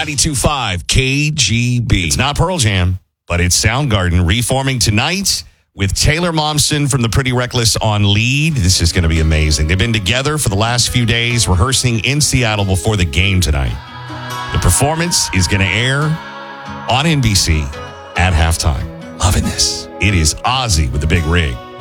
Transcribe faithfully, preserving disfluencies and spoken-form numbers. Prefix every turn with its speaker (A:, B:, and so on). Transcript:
A: ninety-two point five K G B. It's not Pearl Jam, but it's Soundgarden reforming tonight with Taylor Momsen from the Pretty Reckless on lead. This is going to be amazing. They've been together for the last few days, rehearsing in Seattle before the game tonight. The performance is going to air on N B C at halftime. Loving this. It is Ozzy with the big rig.